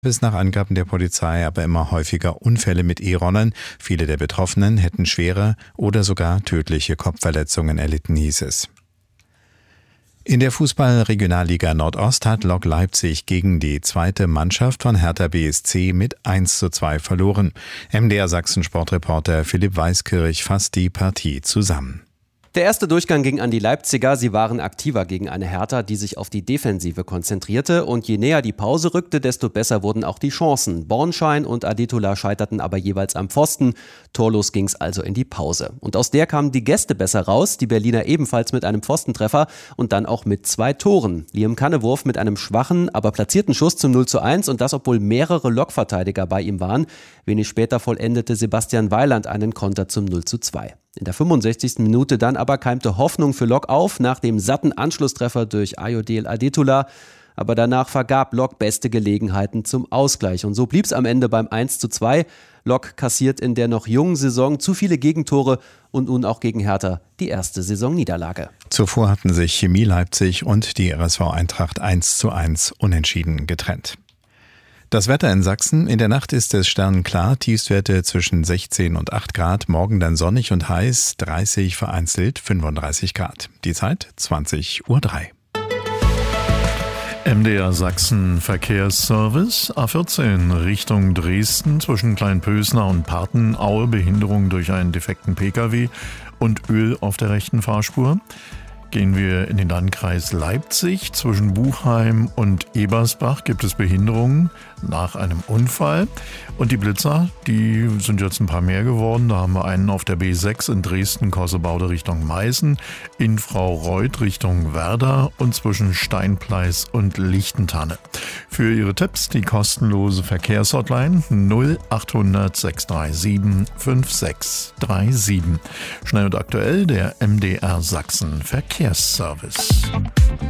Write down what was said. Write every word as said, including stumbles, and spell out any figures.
Bis nach Angaben der Polizei aber immer häufiger Unfälle mit E-Rollern. Viele der Betroffenen hätten schwere oder sogar tödliche Kopfverletzungen erlitten, hieß es. In der Fußball-Regionalliga Nordost hat Lok Leipzig gegen die zweite Mannschaft von Hertha B S C mit eins zu zwei verloren. M D R Sachsen-Sportreporter Philipp Weiskirch fasst die Partie zusammen. Der erste Durchgang ging an die Leipziger. Sie waren aktiver gegen eine Hertha, die sich auf die Defensive konzentrierte. Und je näher die Pause rückte, desto besser wurden auch die Chancen. Bornschein und Adetola scheiterten aber jeweils am Pfosten. Torlos ging's also in die Pause. Und aus der kamen die Gäste besser raus. Die Berliner ebenfalls mit einem Pfostentreffer und dann auch mit zwei Toren. Liam Kannewurf mit einem schwachen, aber platzierten Schuss zum null zu eins. Und das, obwohl mehrere Lok-Verteidiger bei ihm waren. Wenig später vollendete Sebastian Weiland einen Konter zum null zu zwei. In der fünfundsechzigsten Minute dann aber keimte Hoffnung für Lok auf, nach dem satten Anschlusstreffer durch Ayodele Adetola. Aber danach vergab Lok beste Gelegenheiten zum Ausgleich. Und so blieb es am Ende beim eins zu zwei. Lok kassiert in der noch jungen Saison zu viele Gegentore und nun auch gegen Hertha die erste Saisonniederlage. Zuvor hatten sich Chemie Leipzig und die R S V Eintracht eins zu eins unentschieden getrennt. Das Wetter in Sachsen: In der Nacht ist es sternenklar, Tiefstwerte zwischen sechzehn und acht Grad, morgen dann sonnig und heiß, dreißig, vereinzelt fünfunddreißig Grad. Die Zeit zwanzig Uhr drei. M D R Sachsen Verkehrsservice. A vierzehn Richtung Dresden zwischen Kleinpösner und Partenaue, Behinderung durch einen defekten Pkw und Öl auf der rechten Fahrspur. Gehen wir in den Landkreis Leipzig. Zwischen Buchheim und Ebersbach gibt es Behinderungen nach einem Unfall. Und die Blitzer, die sind jetzt ein paar mehr geworden. Da haben wir einen auf der B sechs in Dresden-Kossebaude Richtung Meißen, in Fraureuth Richtung Werder und zwischen Steinpleis und Lichtentanne. Für Ihre Tipps die kostenlose Verkehrshotline null achthundert sechs drei sieben fünf sechs drei sieben. Schnell und aktuell der M D R Sachsen Verkehrsservice.